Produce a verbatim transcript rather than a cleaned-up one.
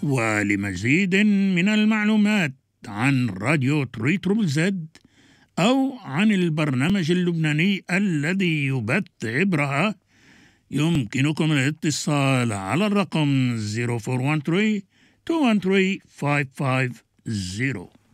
ولمزيد من المعلومات عن راديو تري تربل زد أو عن البرنامج اللبناني الذي يبث عبرها يمكنكم الاتصال على الرقم صفر أربعة واحد ثلاثة اثنين واحد ثلاثة خمسة خمسة صفر.